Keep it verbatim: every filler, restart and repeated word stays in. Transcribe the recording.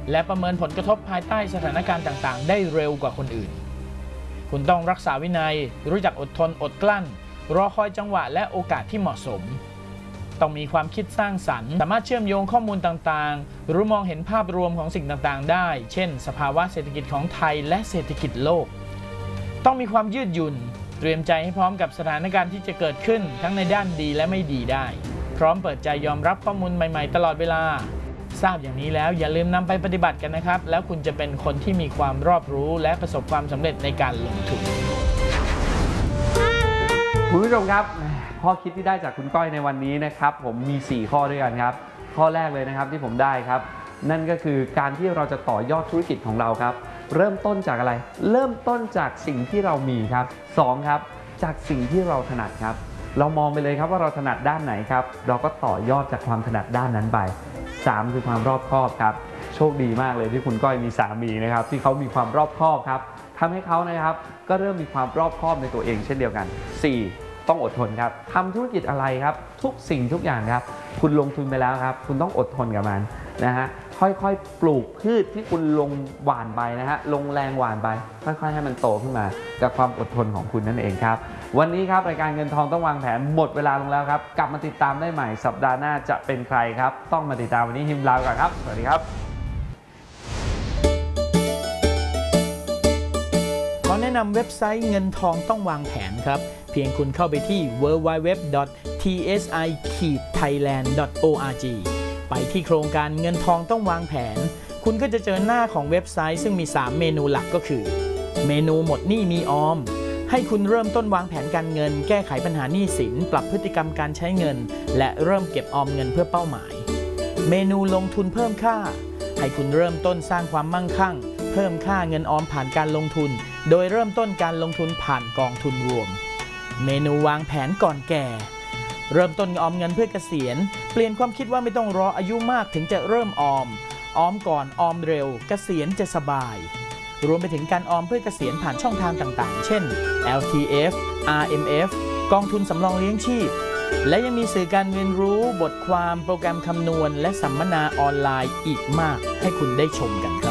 และประเมินผลกระทบภายใต้สถานการณ์ต่างๆได้เร็วกว่าคนอื่นคุณต้องรักษาวินัยรู้จักอดทนอดกลั้นรอคอยจังหวะและโอกาสที่เหมาะสมต้องมีความคิดสร้างสรรค์สามารถเชื่อมโยงข้อมูลต่างๆรู้มองเห็นภาพรวมของสิ่งต่างๆได้เช่นสภาวะเศรษฐกิจของไทยและเศรษฐกิจโลกต้องมีความยืดหยุ่นเตรียมใจให้พร้อมกับสถานการณ์ที่จะเกิดขึ้นทั้งในด้านดีและไม่ดีได้พร้อมเปิดใจยอมรับข้อมูลใหม่ๆตลอดเวลาทราบอย่างนี้แล้วอย่าลืมนำไปปฏิบัติกันนะครับแล้วคุณจะเป็นคนที่มีความรอบรู้และประสบความสำเร็จในการลงทุนคุณผู้ชมครับข้อคิดที่ได้จากคุณก้อยในวันนี้นะครับผมมีสี่ข้อด้วยกันครับข้อแรกเลยนะครับที่ผมได้ครับนั่นก็คือการที่เราจะต่อยอดธุรกิจของเราครับเริ่มต้นจากอะไรเริ่มต้นจากสิ่งที่เรามีครับสองครับจากสิ่งที่เราถนัดครับเรามองไปเลยครับว่าเราถนัดด้านไหนครับเราก็ต่อยอดจากความถนัดด้านนั้นไปสามคือความรอบคอบครับโชคดีมากเลยที่คุณก้อยมีสามีนะครับที่เขามีความรอบคอบครับทำให้เขานะครับก็เริ่มมีความรอบคอบในตัวเองเช่นเดียวกันสี่ต้องอดทนครับทำธุรกิจอะไรครับทุกสิ่งทุกอย่างครับคุณลงทุนไปแล้วครับคุณต้องอดทนกับมันนะฮะค่อยๆปลูกพืชที่คุณลงหว่านไปนะฮะลงแรงหว่านไปค่อยๆให้มันโตขึ้นมาจากความอดทนของคุณนั่นเองครับวันนี้ครับรายการเงินทองต้องวางแผนหมดเวลาลงแล้วครับกลับมาติดตามได้ใหม่สัปดาห์หน้าจะเป็นใครครับต้องมาติดตามวันนี้ฮิมลาก่อนครับสวัสดีครับขอแนะนำเว็บไซต์เงินทองต้องวางแผนครับเพียงคุณเข้าไปที่ ดับเบิลยู ดับเบิลยู ดับเบิลยู ดอท ที เอส ไอ ไทยแลนด์ ดอท โอ อาร์ จี ไปที่โครงการเงินทองต้องวางแผนคุณก็จะเจอหน้าของเว็บไซต์ซึ่งมีสามเมนูหลักก็คือเมนูหมดหนี้มีออมให้คุณเริ่มต้นวางแผนการเงินแก้ไขปัญหาหนี้สินปรับพฤติกรรมการใช้เงินและเริ่มเก็บออมเงินเพื่อเป้าหมายเมนูลงทุนเพิ่มค่าให้คุณเริ่มต้นสร้างความมั่งคั่งเพิ่มค่าเงินออมผ่านการลงทุนโดยเริ่มต้นการลงทุนผ่านกองทุนรวมเมนูวางแผนก่อนแก่เริ่มต้นออมเงินเพื่อเกษียณเปลี่ยนความคิดว่าไม่ต้องรออายุมากถึงจะเริ่มออมออมก่อนออมเร็วเกษียณจะสบายรวมไปถึงการออมเพื่อเกษียณผ่านช่องทางต่างๆเช่น แอล ที เอฟ อาร์ เอ็ม เอฟ กองทุนสำรองเลี้ยงชีพและยังมีสื่อการเรียนรู้บทความโปรแกรมคำนวณและสัมมนาออนไลน์อีกมากให้คุณได้ชมกันครับ